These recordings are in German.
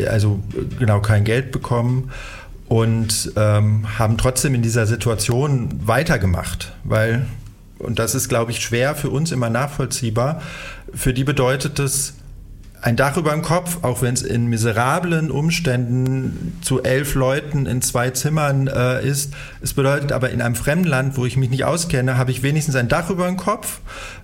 also genau kein Geld bekommen und haben trotzdem in dieser Situation weitergemacht, weil, und das ist, glaube ich, schwer für uns immer nachvollziehbar, für die bedeutet es ein Dach über dem Kopf, auch wenn es in miserablen Umständen zu 11 Leuten in 2 Zimmern ist. Es bedeutet aber, in einem fremden Land, wo ich mich nicht auskenne, habe ich wenigstens ein Dach über dem Kopf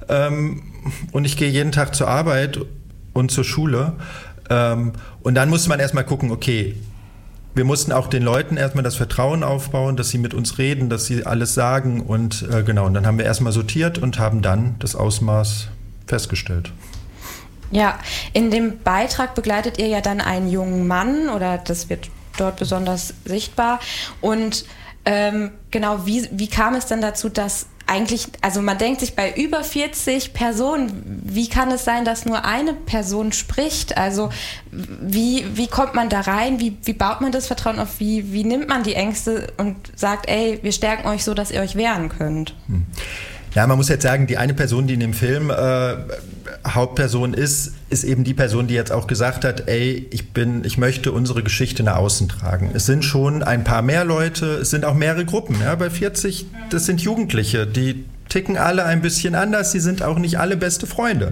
und ich gehe jeden Tag zur Arbeit und zur Schule. Und dann musste man erstmal gucken, okay, wir mussten auch den Leuten erstmal das Vertrauen aufbauen, dass sie mit uns reden, dass sie alles sagen und genau. Und dann haben wir erstmal sortiert und haben dann das Ausmaß festgestellt. Ja, in dem Beitrag begleitet ihr ja dann einen jungen Mann oder das wird dort besonders sichtbar und genau, wie kam es dann dazu, dass eigentlich, also man denkt sich bei über 40 Personen, wie kann es sein, dass nur eine Person spricht? Also wie kommt man da rein? Wie baut man das Vertrauen auf? Wie nimmt man die Ängste und sagt, ey, wir stärken euch so, dass ihr euch wehren könnt? Ja, man muss jetzt sagen, die eine Person, die in dem Film Hauptperson ist eben die Person, die jetzt auch gesagt hat, ey, ich möchte unsere Geschichte nach außen tragen. Es sind schon ein paar mehr Leute, es sind auch mehrere Gruppen. Ja, bei 40, das sind Jugendliche, die ticken alle ein bisschen anders, sie sind auch nicht alle beste Freunde.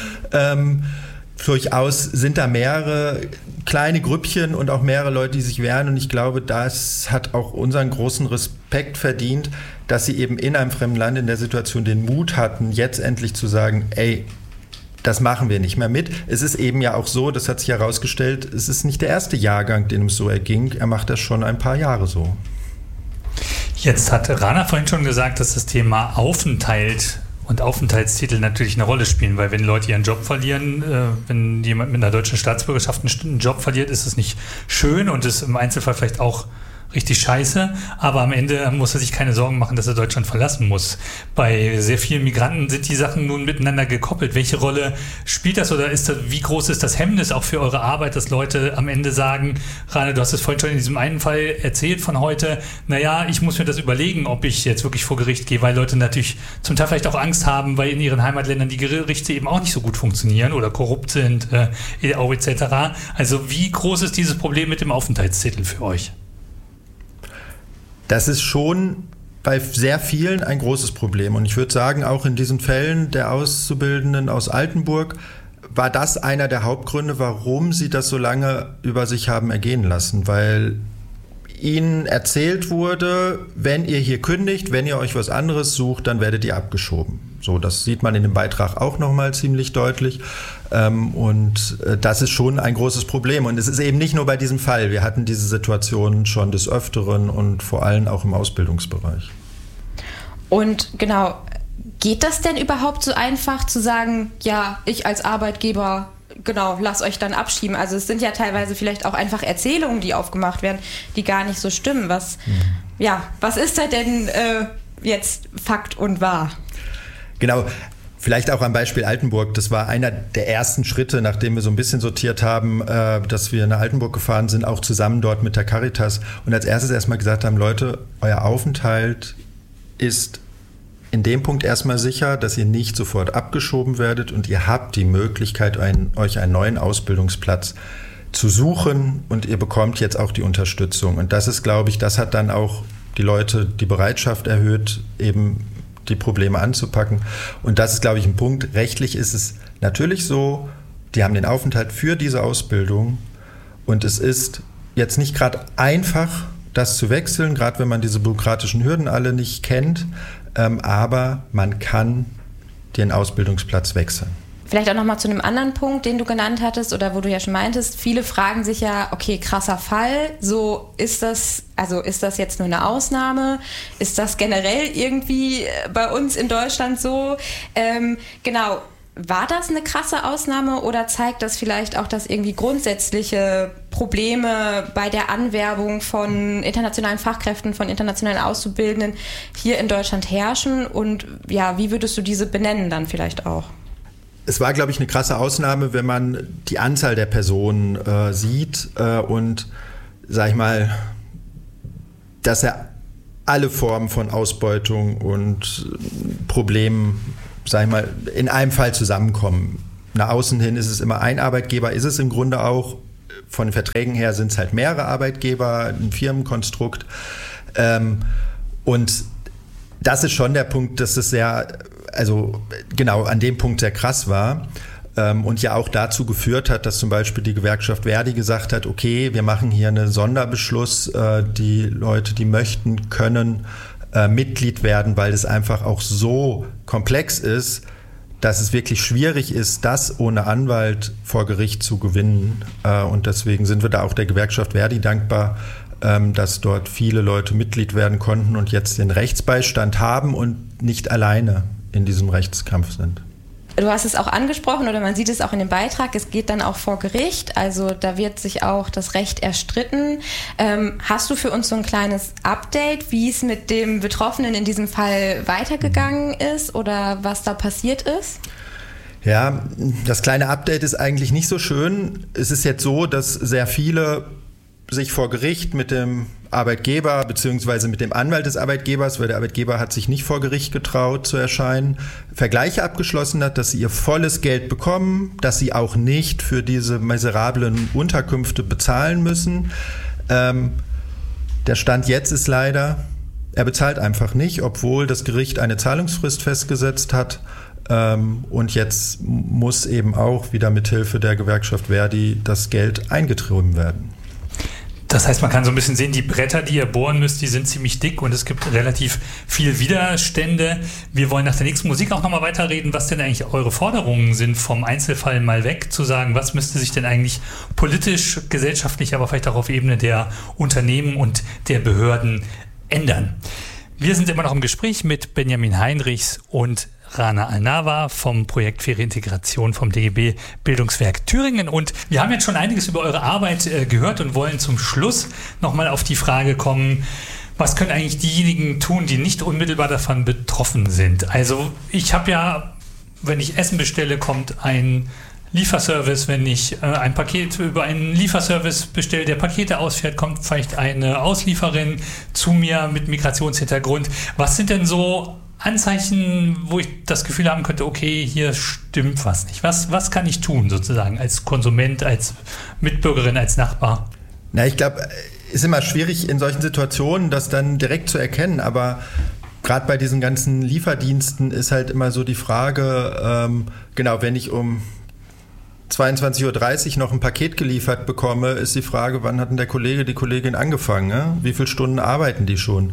Durchaus sind da mehrere kleine Grüppchen und auch mehrere Leute, die sich wehren. Und ich glaube, das hat auch unseren großen Respekt verdient, dass sie eben in einem fremden Land in der Situation den Mut hatten, jetzt endlich zu sagen, ey, das machen wir nicht mehr mit. Es ist eben ja auch so, das hat sich herausgestellt, es ist nicht der erste Jahrgang, dem es so erging. Er macht das schon ein paar Jahre so. Jetzt hat Rana vorhin schon gesagt, dass das Thema Aufenthalt und Aufenthaltstitel natürlich eine Rolle spielen, weil wenn Leute ihren Job verlieren, wenn jemand mit einer deutschen Staatsbürgerschaft einen Job verliert, ist es nicht schön und ist im Einzelfall vielleicht auch richtig scheiße, aber am Ende muss er sich keine Sorgen machen, dass er Deutschland verlassen muss. Bei sehr vielen Migranten sind die Sachen nun miteinander gekoppelt. Welche Rolle spielt das oder wie groß ist das Hemmnis auch für eure Arbeit, dass Leute am Ende sagen, Rane, du hast es vorhin schon in diesem einen Fall erzählt von heute, naja, ich muss mir das überlegen, ob ich jetzt wirklich vor Gericht gehe, weil Leute natürlich zum Teil vielleicht auch Angst haben, weil in ihren Heimatländern die Gerichte eben auch nicht so gut funktionieren oder korrupt sind, etc. Also wie groß ist dieses Problem mit dem Aufenthaltstitel für euch? Das ist schon bei sehr vielen ein großes Problem. Und ich würde sagen, auch in diesen Fällen der Auszubildenden aus Altenburg war das einer der Hauptgründe, warum sie das so lange über sich haben ergehen lassen. Weil ihnen erzählt wurde, wenn ihr hier kündigt, wenn ihr euch was anderes sucht, dann werdet ihr abgeschoben. So, das sieht man in dem Beitrag auch nochmal ziemlich deutlich. Und das ist schon ein großes Problem. Und es ist eben nicht nur bei diesem Fall. Wir hatten diese Situation schon des Öfteren und vor allem auch im Ausbildungsbereich. Und genau, geht das denn überhaupt so einfach zu sagen, ja, ich als Arbeitgeber, genau, lass euch dann abschieben? Also es sind ja teilweise vielleicht auch einfach Erzählungen, die aufgemacht werden, die gar nicht so stimmen. Was ist da denn jetzt Fakt und wahr? Genau. Vielleicht auch am Beispiel Altenburg. Das war einer der ersten Schritte, nachdem wir so ein bisschen sortiert haben, dass wir nach Altenburg gefahren sind, auch zusammen dort mit der Caritas. Und als erstes erstmal gesagt haben, Leute, euer Aufenthalt ist in dem Punkt erstmal sicher, dass ihr nicht sofort abgeschoben werdet und ihr habt die Möglichkeit, euch einen neuen Ausbildungsplatz zu suchen und ihr bekommt jetzt auch die Unterstützung. Und das ist, glaube ich, das hat dann auch die Leute die Bereitschaft erhöht, eben die Probleme anzupacken. Und das ist, glaube ich, ein Punkt. Rechtlich ist es natürlich so, die haben den Aufenthalt für diese Ausbildung und es ist jetzt nicht gerade einfach, das zu wechseln, gerade wenn man diese bürokratischen Hürden alle nicht kennt, aber man kann den Ausbildungsplatz wechseln. Vielleicht auch nochmal zu einem anderen Punkt, den du genannt hattest oder wo du ja schon meintest, viele fragen sich ja, okay, krasser Fall, so ist das jetzt nur eine Ausnahme? Ist das generell irgendwie bei uns in Deutschland so? Genau, war das eine krasse Ausnahme oder zeigt das vielleicht auch, dass irgendwie grundsätzliche Probleme bei der Anwerbung von internationalen Fachkräften, von internationalen Auszubildenden hier in Deutschland herrschen? Und ja, wie würdest du diese benennen dann vielleicht auch? Es war, glaube ich, eine krasse Ausnahme, wenn man die Anzahl der Personen sieht und, sag ich mal, dass er alle Formen von Ausbeutung und Problemen, sag ich mal, in einem Fall zusammenkommen. Nach außen hin ist es immer ein Arbeitgeber, ist es im Grunde auch von den Verträgen her sind es halt mehrere Arbeitgeber, ein Firmenkonstrukt. Und das ist schon der Punkt, dass es an dem Punkt sehr krass war. Und ja auch dazu geführt hat, dass zum Beispiel die Gewerkschaft Verdi gesagt hat, okay, wir machen hier einen Sonderbeschluss, die Leute, die möchten, können Mitglied werden, weil es einfach auch so komplex ist, dass es wirklich schwierig ist, das ohne Anwalt vor Gericht zu gewinnen. Und deswegen sind wir da auch der Gewerkschaft Verdi dankbar, dass dort viele Leute Mitglied werden konnten und jetzt den Rechtsbeistand haben und nicht alleine in diesem Rechtskampf sind. Du hast es auch angesprochen oder man sieht es auch in dem Beitrag, es geht dann auch vor Gericht, also da wird sich auch das Recht erstritten. Hast du für uns so ein kleines Update, wie es mit dem Betroffenen in diesem Fall weitergegangen ist oder was da passiert ist? Ja, das kleine Update ist eigentlich nicht so schön. Es ist jetzt so, dass sehr viele sich vor Gericht mit dem Arbeitgeber bzw. mit dem Anwalt des Arbeitgebers, weil der Arbeitgeber hat sich nicht vor Gericht getraut zu erscheinen, Vergleiche abgeschlossen hat, dass sie ihr volles Geld bekommen, dass sie auch nicht für diese miserablen Unterkünfte bezahlen müssen. Der Stand jetzt ist leider, er bezahlt einfach nicht, obwohl das Gericht eine Zahlungsfrist festgesetzt hat. Und jetzt muss eben auch wieder mithilfe der Gewerkschaft Verdi das Geld eingetrieben werden. Das heißt, man kann so ein bisschen sehen, die Bretter, die ihr bohren müsst, die sind ziemlich dick und es gibt relativ viel Widerstände. Wir wollen nach der nächsten Musik auch nochmal weiterreden, was denn eigentlich eure Forderungen sind, vom Einzelfall mal weg, zu sagen, was müsste sich denn eigentlich politisch, gesellschaftlich, aber vielleicht auch auf Ebene der Unternehmen und der Behörden ändern. Wir sind immer noch im Gespräch mit Benjamin Heinrichs und Rana Alnava vom Projekt Faire Integration vom DGB Bildungswerk Thüringen. Und wir haben jetzt schon einiges über eure Arbeit gehört und wollen zum Schluss nochmal auf die Frage kommen, was können eigentlich diejenigen tun, die nicht unmittelbar davon betroffen sind? Also ich habe ja, wenn ich Essen bestelle, kommt ein Lieferservice, wenn ich ein Paket über einen Lieferservice bestelle, der Pakete ausfährt, kommt vielleicht eine Auslieferin zu mir mit Migrationshintergrund. Was sind denn so Anzeichen, wo ich das Gefühl haben könnte, okay, hier stimmt was nicht. Was kann ich tun sozusagen als Konsument, als Mitbürgerin, als Nachbar? Na, ich glaube, es ist immer schwierig in solchen Situationen, das dann direkt zu erkennen, aber gerade bei diesen ganzen Lieferdiensten ist halt immer so die Frage, wenn ich um 22.30 Uhr noch ein Paket geliefert bekomme, ist die Frage, wann hat denn der Kollege, die Kollegin angefangen? Ne? Wie viele Stunden arbeiten die schon?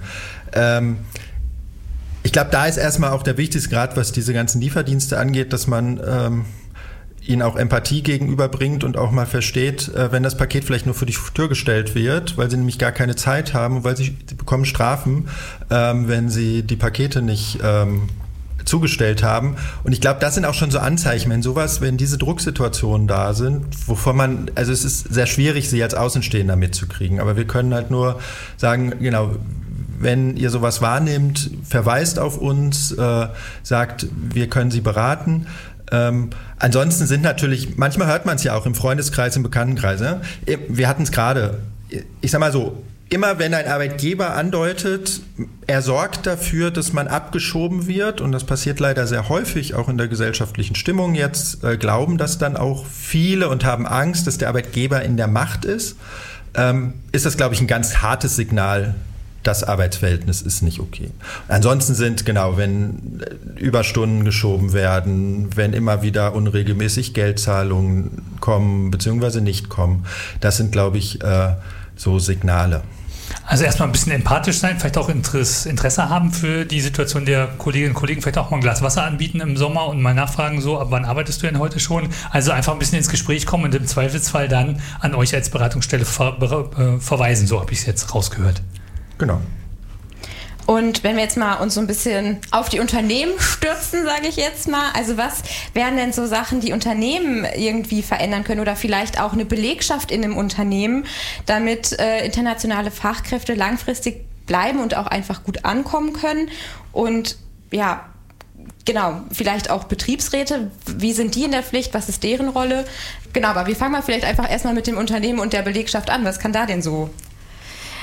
Ich glaube, da ist erstmal auch der wichtigste Grad, was diese ganzen Lieferdienste angeht, dass man ihnen auch Empathie gegenüberbringt und auch mal versteht, wenn das Paket vielleicht nur vor die Tür gestellt wird, weil sie nämlich gar keine Zeit haben und weil sie bekommen Strafen, wenn sie die Pakete nicht zugestellt haben. Und ich glaube, das sind auch schon so Anzeichen, wenn diese Drucksituationen da sind, wovon es ist sehr schwierig, sie als Außenstehender mitzukriegen, aber wir können halt nur sagen, genau, wenn ihr sowas wahrnehmt, verweist auf uns, sagt, wir können Sie beraten. Ansonsten sind natürlich, manchmal hört man es ja auch im Freundeskreis, im Bekanntenkreis. Ne? Wir hatten es gerade, ich sag mal so, immer wenn ein Arbeitgeber andeutet, er sorgt dafür, dass man abgeschoben wird, und das passiert leider sehr häufig, auch in der gesellschaftlichen Stimmung jetzt, glauben das dann auch viele und haben Angst, dass der Arbeitgeber in der Macht ist das, glaube ich, ein ganz hartes Signal. Das Arbeitsverhältnis ist nicht okay. Ansonsten sind, wenn Überstunden geschoben werden, wenn immer wieder unregelmäßig Geldzahlungen kommen bzw. nicht kommen, das sind, glaube ich, so Signale. Also erstmal ein bisschen empathisch sein, vielleicht auch Interesse haben für die Situation der Kolleginnen und Kollegen, vielleicht auch mal ein Glas Wasser anbieten im Sommer und mal nachfragen, so, ab wann arbeitest du denn heute schon? Also einfach ein bisschen ins Gespräch kommen und im Zweifelsfall dann an euch als Beratungsstelle verweisen, so habe ich es jetzt rausgehört. Genau. Und wenn wir jetzt mal uns so ein bisschen auf die Unternehmen stürzen, sage ich jetzt mal, also was wären denn so Sachen, die Unternehmen irgendwie verändern können oder vielleicht auch eine Belegschaft in einem Unternehmen, damit internationale Fachkräfte langfristig bleiben und auch einfach gut ankommen können? Und ja, genau, vielleicht auch Betriebsräte, wie sind die in der Pflicht, was ist deren Rolle? Genau, aber wir fangen mal vielleicht einfach erstmal mit dem Unternehmen und der Belegschaft an, was kann da denn so?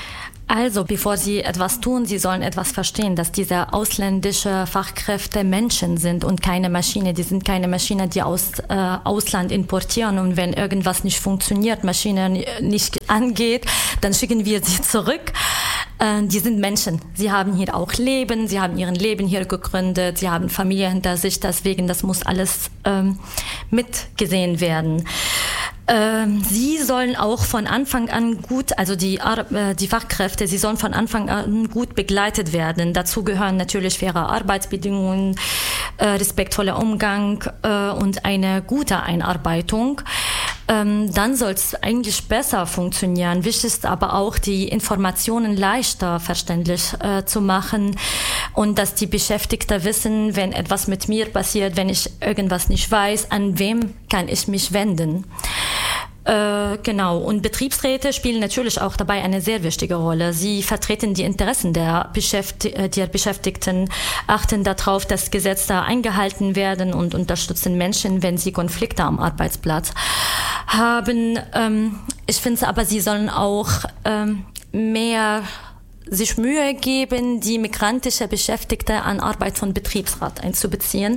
Also, bevor Sie etwas tun, Sie sollen etwas verstehen, dass diese ausländische Fachkräfte Menschen sind und keine Maschine. Die sind keine Maschine, die aus Ausland importieren. Und wenn irgendwas nicht funktioniert, Maschine nicht angeht, dann schicken wir sie zurück. Die sind Menschen. Sie haben hier auch Leben. Sie haben ihren Leben hier gegründet. Sie haben Familie hinter sich. Deswegen, das muss alles mitgesehen werden. Sie sollen auch von Anfang an gut, also die Fachkräfte, sie sollen von Anfang an gut begleitet werden. Dazu gehören natürlich faire Arbeitsbedingungen, respektvoller Umgang und eine gute Einarbeitung. Dann soll es eigentlich besser funktionieren. Wichtig ist aber auch, die Informationen leichter verständlich zu machen und dass die Beschäftigten wissen, wenn etwas mit mir passiert, wenn ich irgendwas nicht weiß, an wem kann ich mich wenden. Genau, und Betriebsräte spielen natürlich auch dabei eine sehr wichtige Rolle. Sie vertreten die Interessen der Beschäftigten, achten darauf, dass Gesetze eingehalten werden und unterstützen Menschen, wenn sie Konflikte am Arbeitsplatz haben. Ich finde aber, sie sollen auch mehr sich Mühe geben, die migrantische Beschäftigte an Arbeit von Betriebsrat einzubeziehen.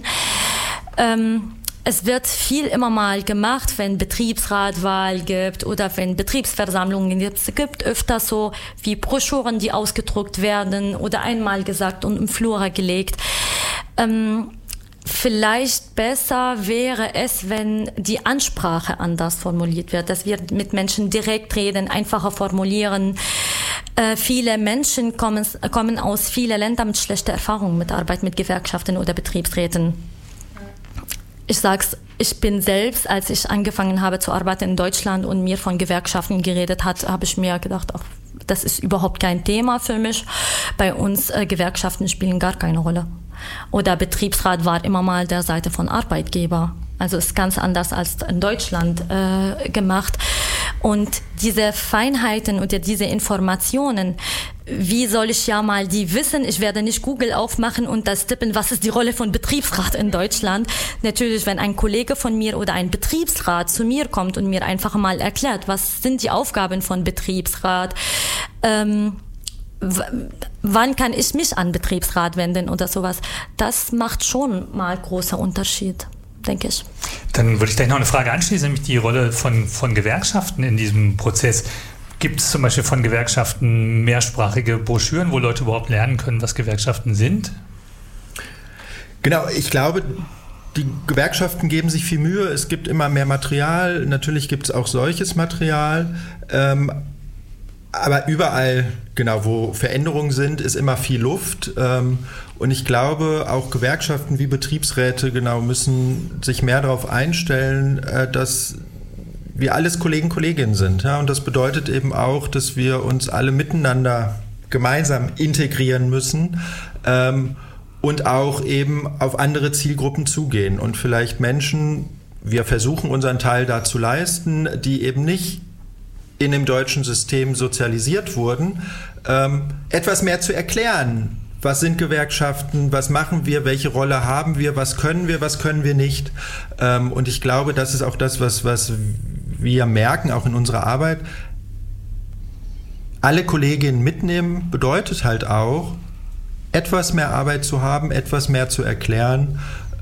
Es wird viel immer mal gemacht, wenn Betriebsratwahl gibt oder wenn Betriebsversammlungen gibt. Es gibt öfter so wie Broschüren, die ausgedruckt werden oder einmal gesagt und im Flur gelegt. Vielleicht besser wäre es, wenn die Ansprache anders formuliert wird, dass wir mit Menschen direkt reden, einfacher formulieren. Viele Menschen kommen aus vielen Ländern mit schlechter Erfahrung mit Arbeit mit Gewerkschaften oder Betriebsräten. Ich sag's, ich bin selbst, als ich angefangen habe zu arbeiten in Deutschland und mir von Gewerkschaften geredet hat, habe ich mir gedacht, ach, das ist überhaupt kein Thema für mich. Bei uns Gewerkschaften spielen gar keine Rolle. Oder Betriebsrat war immer mal der Seite von Arbeitgeber. Also ist ganz anders als in Deutschland gemacht. Und diese Feinheiten oder diese Informationen, wie soll ich ja mal die wissen? Ich werde nicht Google aufmachen und das tippen, was ist die Rolle von Betriebsrat in Deutschland. Natürlich, wenn ein Kollege von mir oder ein Betriebsrat zu mir kommt und mir einfach mal erklärt, was sind die Aufgaben von Betriebsrat, wann kann ich mich an Betriebsrat wenden oder sowas, das macht schon mal großer Unterschied, denke ich. Dann würde ich gleich noch eine Frage anschließen, nämlich die Rolle von Gewerkschaften in diesem Prozess. Gibt es zum Beispiel von Gewerkschaften mehrsprachige Broschüren, wo Leute überhaupt lernen können, was Gewerkschaften sind? Genau, ich glaube, die Gewerkschaften geben sich viel Mühe. Es gibt immer mehr Material. Natürlich gibt es auch solches Material. Aber überall, genau, wo Veränderungen sind, ist immer viel Luft. Und ich glaube, auch Gewerkschaften wie Betriebsräte genau müssen sich mehr darauf einstellen, dass wir alles Kolleginnen sind. Ja? Und das bedeutet eben auch, dass wir uns alle miteinander gemeinsam integrieren müssen und auch eben auf andere Zielgruppen zugehen. Und vielleicht Menschen, wir versuchen unseren Teil da zu leisten, die eben nicht in dem deutschen System sozialisiert wurden, etwas mehr zu erklären. Was sind Gewerkschaften? Was machen wir? Welche Rolle haben wir? Was können wir nicht? Und ich glaube, das ist auch das, was wir merken, auch in unserer Arbeit. Alle Kolleginnen mitnehmen bedeutet halt auch, etwas mehr Arbeit zu haben, etwas mehr zu erklären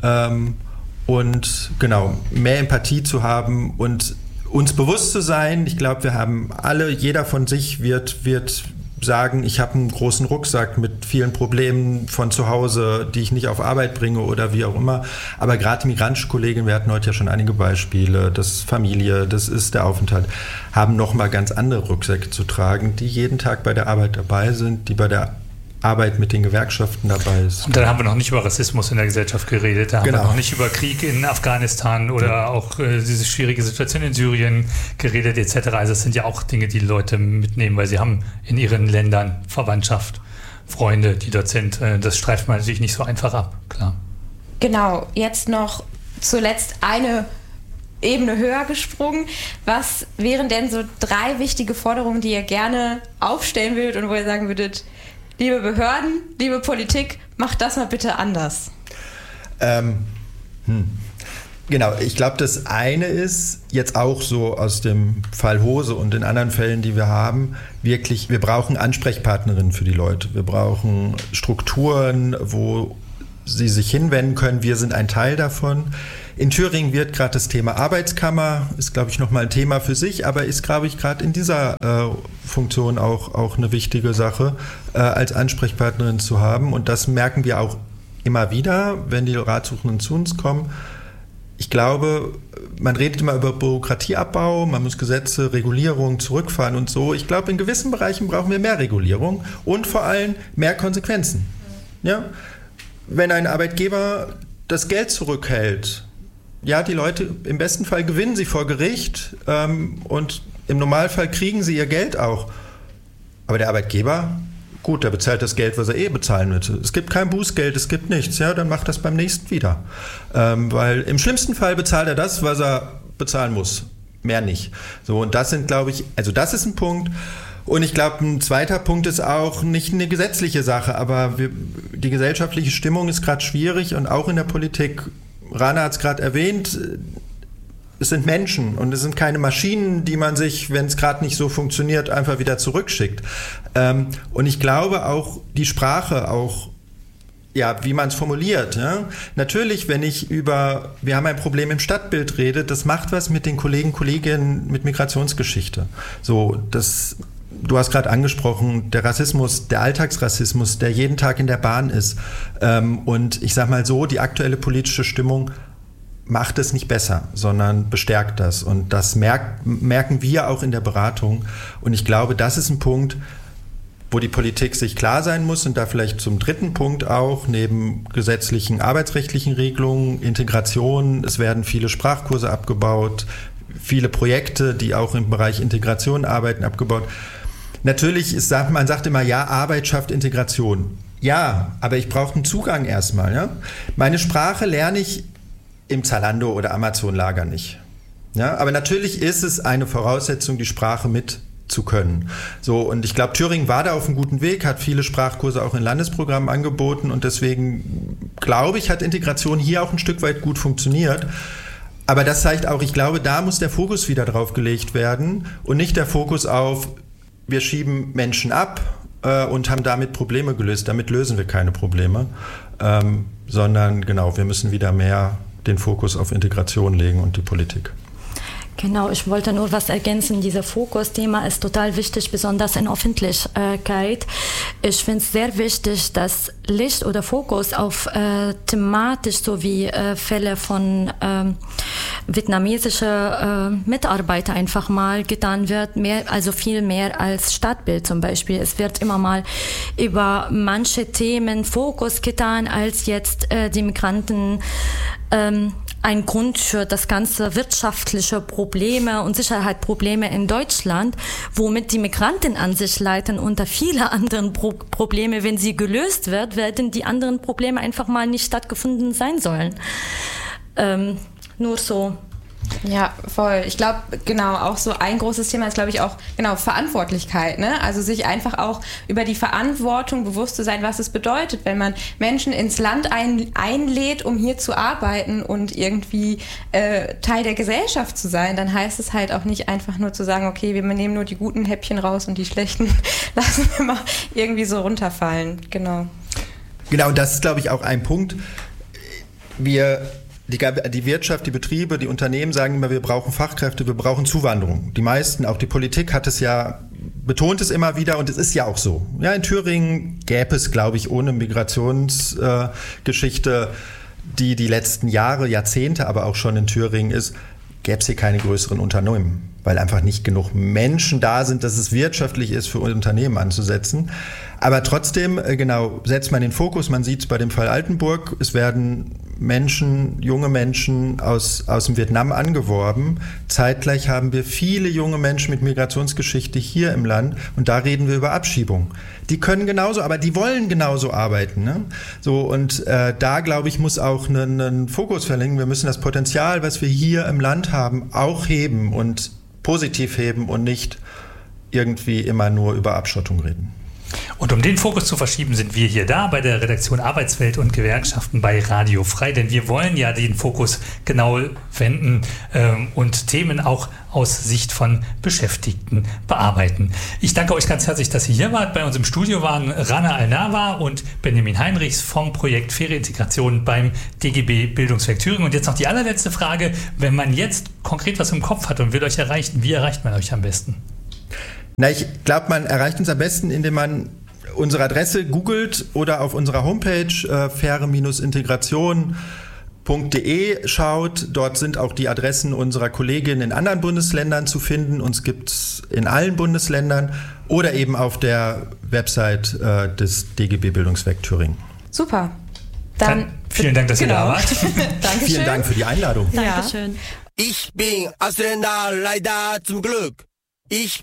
und genau, mehr Empathie zu haben und uns bewusst zu sein. Ich glaube, wir haben alle, jeder von sich wird sagen, ich habe einen großen Rucksack mit vielen Problemen von zu Hause, die ich nicht auf Arbeit bringe oder wie auch immer. Aber gerade migrantische Kolleginnen, wir hatten heute ja schon einige Beispiele, das ist Familie, das ist der Aufenthalt, haben nochmal ganz andere Rucksäcke zu tragen, die jeden Tag bei der Arbeit dabei sind, die bei der Arbeit mit den Gewerkschaften dabei ist. Und dann haben wir noch nicht über Rassismus in der Gesellschaft geredet, da haben wir noch nicht über Krieg in Afghanistan oder auch diese schwierige Situation in Syrien geredet etc. Also es sind ja auch Dinge, die Leute mitnehmen, weil sie haben in ihren Ländern Verwandtschaft, Freunde, die dort sind. Das streift man natürlich nicht so einfach ab, klar. Genau, jetzt noch zuletzt eine Ebene höher gesprungen. Was wären denn so 3 wichtige Forderungen, die ihr gerne aufstellen würdet und wo ihr sagen würdet, liebe Behörden, liebe Politik, macht das mal bitte anders? Genau, ich glaube, das eine ist jetzt auch so aus dem Fall Hose und in anderen Fällen, die wir haben, wirklich, wir brauchen Ansprechpartnerinnen für die Leute. Wir brauchen Strukturen, wo sie sich hinwenden können. Wir sind ein Teil davon. In Thüringen wird gerade das Thema Arbeitskammer, ist, glaube ich, nochmal ein Thema für sich, aber ist, glaube ich, gerade in dieser Funktion auch eine wichtige Sache, als Ansprechpartnerin zu haben. Und das merken wir auch immer wieder, wenn die Ratsuchenden zu uns kommen. Ich glaube, man redet immer über Bürokratieabbau, man muss Gesetze, Regulierung zurückfahren und so. Ich glaube, in gewissen Bereichen brauchen wir mehr Regulierung und vor allem mehr Konsequenzen. Ja? Wenn ein Arbeitgeber das Geld zurückhält, ja, die Leute, im besten Fall gewinnen sie vor Gericht und im Normalfall kriegen sie ihr Geld auch. Aber der Arbeitgeber, gut, der bezahlt das Geld, was er bezahlen müsste. Es gibt kein Bußgeld, es gibt nichts. Ja, dann macht das beim nächsten wieder. Weil im schlimmsten Fall bezahlt er das, was er bezahlen muss. Mehr nicht. So, und das sind, glaube ich, also das ist ein Punkt. Und ich glaube, ein zweiter Punkt ist auch nicht eine gesetzliche Sache, aber die gesellschaftliche Stimmung ist gerade schwierig und auch in der Politik. Rana hat es gerade erwähnt, es sind Menschen und es sind keine Maschinen, die man sich, wenn es gerade nicht so funktioniert, einfach wieder zurückschickt. Und ich glaube auch die Sprache, auch ja, wie man es formuliert. Ja? Natürlich, wenn ich wir haben ein Problem im Stadtbild rede, das macht was mit den Kolleginnen mit Migrationsgeschichte. So, du hast gerade angesprochen, der Rassismus, der Alltagsrassismus, der jeden Tag in der Bahn ist. Und ich sag mal so, die aktuelle politische Stimmung macht es nicht besser, sondern bestärkt das. Und das merken wir auch in der Beratung. Und ich glaube, das ist ein Punkt, wo die Politik sich klar sein muss. Und da vielleicht zum dritten Punkt auch, neben gesetzlichen, arbeitsrechtlichen Regelungen, Integration, es werden viele Sprachkurse abgebaut, viele Projekte, die auch im Bereich Integration arbeiten, abgebaut. Natürlich, man sagt immer, ja, Arbeit schafft Integration. Ja, aber ich brauche einen Zugang erstmal. Ja? Meine Sprache lerne ich im Zalando oder Amazon-Lager nicht. Ja? Aber natürlich ist es eine Voraussetzung, die Sprache mit zu können. So, und ich glaube, Thüringen war da auf einem guten Weg, hat viele Sprachkurse auch in Landesprogrammen angeboten und deswegen, glaube ich, hat Integration hier auch ein Stück weit gut funktioniert. Aber das zeigt auch, ich glaube, da muss der Fokus wieder drauf gelegt werden und nicht der Fokus auf, wir schieben Menschen ab und haben damit Probleme gelöst. Damit lösen wir keine Probleme, sondern genau, wir müssen wieder mehr den Fokus auf Integration legen und die Politik. Genau, ich wollte nur was ergänzen. Dieser Fokusthema ist total wichtig, besonders in Öffentlichkeit. Ich finde es sehr wichtig, dass Licht oder Fokus auf thematisch sowie Fälle von vietnamesischen Mitarbeitern einfach mal getan wird, also viel mehr als Stadtbild zum Beispiel. Es wird immer mal über manche Themen Fokus getan, als jetzt die Migranten ein Grund für das ganze wirtschaftliche Probleme und Sicherheitsprobleme in Deutschland, womit die Migranten an sich leiden unter viele anderen Probleme. Wenn sie gelöst wird, werden die anderen Probleme einfach mal nicht stattgefunden sein sollen. Nur so. Ja, voll. Ich glaube, genau, auch so ein großes Thema ist, glaube ich, auch, genau, Verantwortlichkeit, ne? Also sich einfach auch über die Verantwortung bewusst zu sein, was es bedeutet, wenn man Menschen ins Land einlädt, um hier zu arbeiten und irgendwie Teil der Gesellschaft zu sein, dann heißt es halt auch nicht einfach nur zu sagen, okay, wir nehmen nur die guten Häppchen raus und die schlechten lassen wir mal irgendwie so runterfallen. Genau. Genau, und das ist, glaube ich, auch ein Punkt. Die Wirtschaft, die Betriebe, die Unternehmen sagen immer, wir brauchen Fachkräfte, wir brauchen Zuwanderung. Die meisten, auch die Politik betont es immer wieder und es ist ja auch so. Ja, in Thüringen gäbe es, glaube ich, ohne Migrationsgeschichte, die letzten Jahre, Jahrzehnte aber auch schon in Thüringen ist, gäbe es hier keine größeren Unternehmen, weil einfach nicht genug Menschen da sind, dass es wirtschaftlich ist, für Unternehmen anzusetzen. Aber trotzdem, genau, setzt man den Fokus, man sieht es bei dem Fall Altenburg, es werden junge Menschen aus dem Vietnam angeworben. Zeitgleich haben wir viele junge Menschen mit Migrationsgeschichte hier im Land und da reden wir über Abschiebung. Die können genauso, aber die wollen genauso arbeiten. Ne? So, und da, glaube ich, muss auch einen Fokus verlegen. Wir müssen das Potenzial, was wir hier im Land haben, auch heben und positiv heben und nicht irgendwie immer nur über Abschottung reden. Und um den Fokus zu verschieben, sind wir hier da bei der Redaktion Arbeitswelt und Gewerkschaften bei Radio Frei, denn wir wollen ja den Fokus genau wenden und Themen auch aus Sicht von Beschäftigten bearbeiten. Ich danke euch ganz herzlich, dass ihr hier wart. Bei uns im Studio waren Rana Al-Nawa und Benjamin Heinrichs vom Projekt Faire Integration beim DGB Bildungswerk Thüringen. Und jetzt noch die allerletzte Frage. Wenn man jetzt konkret was im Kopf hat und will euch erreichen, wie erreicht man euch am besten? Na, ich glaube, man erreicht uns am besten, indem man unsere Adresse googelt oder auf unserer Homepage faire-integration.de schaut. Dort sind auch die Adressen unserer Kolleginnen in anderen Bundesländern zu finden. Uns gibt es in allen Bundesländern oder eben auf der Website des DGB Bildungswerk Thüringen. Super. Dann vielen Dank, dass ihr da wart. Dankeschön. Vielen Dank für die Einladung. Dankeschön. Ich bin Ausländer leider zum Glück. Ich